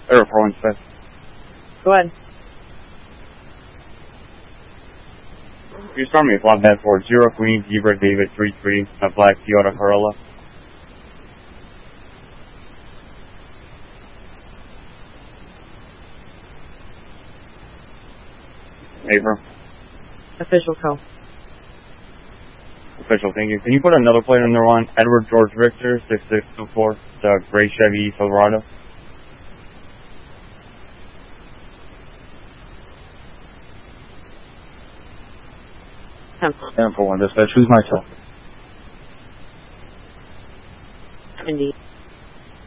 Error 416. Go ahead. You start me flight bed for 0 Queen Zebra David 33, a black Toyota Corolla. April. Official call. Official, thank you. Can you put another plate on there on Edward George Victor 6624, the gray Chevy Silverado? 10-4-1 dispatch, who's my cell? 70.